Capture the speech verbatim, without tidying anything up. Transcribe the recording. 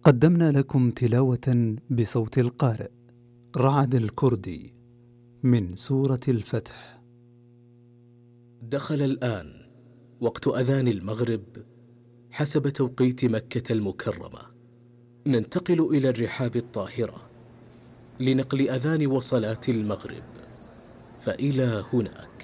قدمنا لكم تلاوة بصوت القارئ رعد الكردي من سورة الفتح. دخل الآن وقت أذان المغرب حسب توقيت مكة المكرمة. ننتقل إلى الرحاب الطاهرة لنقل أذان وصلاة المغرب، فإلى هناك.